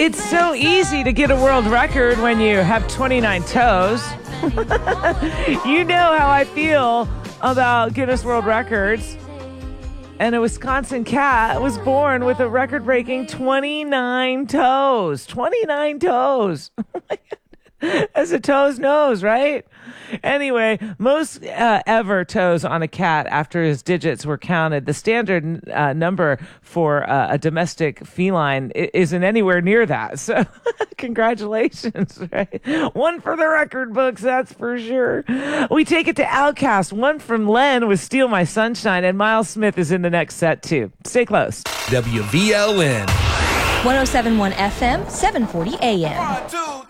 It's so easy to get a world record when you have 29 toes. You know how I feel about Guinness World Records. And a Wisconsin cat was born with a record-breaking 29 toes. 29 toes. As a toes knows, right? Anyway, most ever toes on a cat after his digits were counted. The standard number for a domestic feline isn't anywhere near that. So congratulations, right? One for the record books, that's for sure. We take it to Outcast. One from Len with Steal My Sunshine, and Miles Smith is in the next set too. Stay close. WVLN. 107.1 FM, 740 AM. 1, 2,